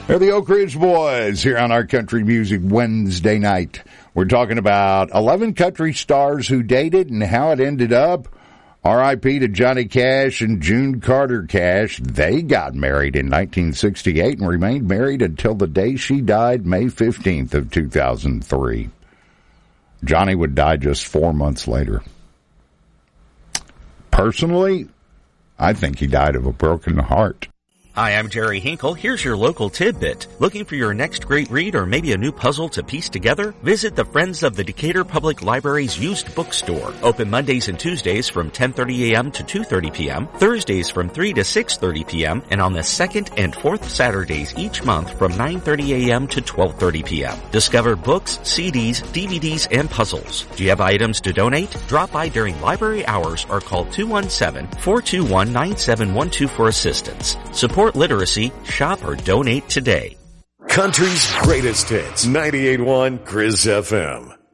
They're the Oak Ridge Boys here on our Country Music Wednesday night. We're talking about 11 country stars who dated and how it ended up. R.I.P. to Johnny Cash and June Carter Cash. They got married in 1968 and remained married until the day she died, May 15th of 2003. Johnny would die just 4 months later. Personally, I think he died of a broken heart. Hi, I'm Jerry Hinkle. Here's your local tidbit. Looking for your next great read or maybe a new puzzle to piece together? Visit the Friends of the Decatur Public Library's used bookstore. Open Mondays and Tuesdays from 10:30 a.m. to 2:30 p.m., Thursdays from 3 to 6:30 p.m., and on the second and fourth Saturdays each month from 9:30 a.m. to 12:30 p.m. Discover books, CDs, DVDs, and puzzles. Do you have items to donate? Drop by during library hours or call 217-421-9712 for assistance. Support literacy, shop, or donate today. Country's greatest hits, 98.1 Grizz FM.